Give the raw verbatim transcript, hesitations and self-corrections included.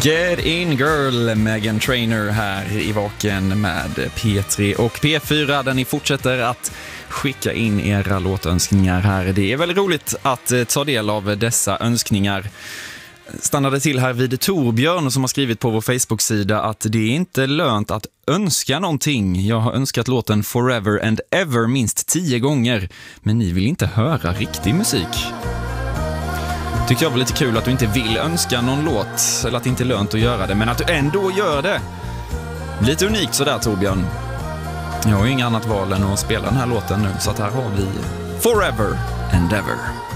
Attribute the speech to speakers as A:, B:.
A: Get in girl, Meghan Trainor här i Vaken med P tre och P fyra där ni fortsätter att skicka in era låtönskningar här. Det är väldigt roligt att ta del av dessa önskningar. Stannade till här vid Torbjörn som har skrivit på vår Facebook-sida att det är inte lönt att önska någonting. Jag har önskat låten Forever and Ever minst tio gånger, men ni vill inte höra riktig musik. Tyckte jag var lite kul att du inte vill önska någon låt, eller att det inte är lönt att göra det, men att du ändå gör det. Lite unikt sådär, Torbjörn. Jag har ju inget annat val än att spela den här låten nu, så att här har vi Forever and Ever.